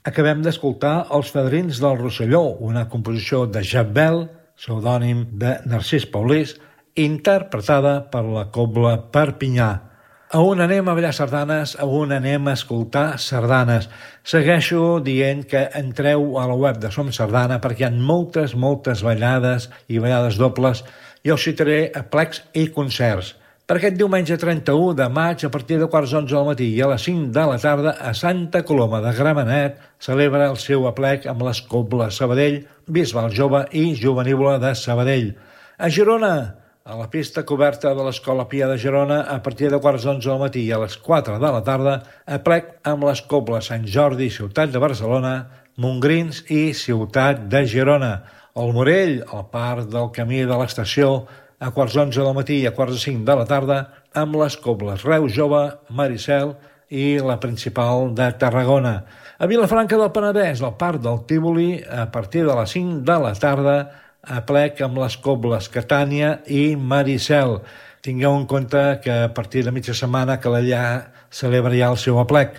Acabem d'escoltar Els Fadrins del Rosselló, una composició de Jabel, pseudònim de Narcís Paulís, interpretada per la Cobla Perpinyà. A on anem a ballar sardanes, a on anem a escoltar sardanes. Segueixo dient que entreu a la web de Som Sardana perquè hi ha moltes ballades i ballades dobles. Jo us citaré aplecs i concerts. Per aquest diumenge 31 de maig, a partir de 11:15 del matí i a les 5 de la tarda, a Santa Coloma de Gramenet, celebra el seu aplec amb les Cobles Sabadell, Bisbal Jove i Jovenívola de Sabadell. A Girona, a la pista coberta de l'Escola Pia de Girona, a partir de 11:15 del matí i a les 4 de la tarda, aplec amb les Cobles Sant Jordi, Ciutat de Barcelona, Montgrins i Ciutat de Girona. Al Morell, al Parc del Camí de l'Estació, a 11:15 del matí i a 4:05 de la tarda, amb les Cobles Reus Jove, Maricel i la Principal de Tarragona. A Vilafranca del Penedès, al Parc del Tívoli, a partir de les 5 de la tarda, aplec amb les Cobles Catània i Maricel. Tingueu en compte que a partir de mitja setmana Calellà celebra ja el seu aplec.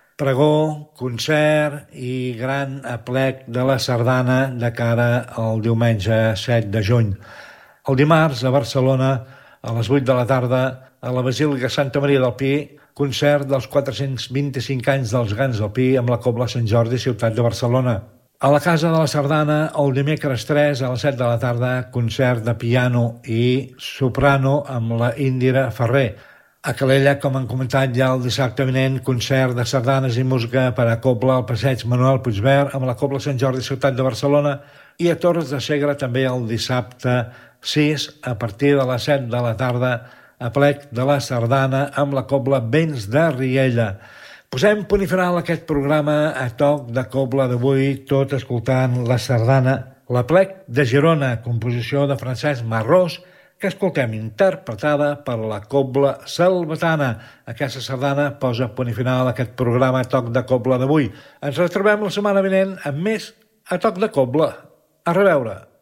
Pregó, concert i gran aplec de la sardana de cara al diumenge 7 de juny. El dimarts, a Barcelona, a les 8 de la tarda, a la Basílica Santa Maria del Pi, concert dels 425 anys dels Gans del Pi amb la Cobla Sant Jordi, Ciutat de Barcelona. A la Casa de la Sardana, el dimecres 3, a les 7 de la tarda, concert de piano i soprano amb la Índira Ferrer. A Calella, com han comentat ja el dissabte vinent, concert de sardanes i música per a Cobla al Passeig Manuel Puigverd amb la Cobla Sant Jordi, Ciutat de Barcelona, i a Torres de Segre també el dissabte 6, a partir de les 7 de la tarda, aplec de la sardana amb la Cobla Vents de Riella. Posem punt i final a aquest programa a toc de Cobla d'avui, tot escoltant la sardana, l'aplec de Girona, composició de Francesc Marrós, que escoltem interpretada per la Cobla Salvatana. Aquesta sardana posa punt i final a aquest programa a toc de Cobla d'avui. Ens retrobem la setmana vinent amb més a toc de Cobla. A reveure.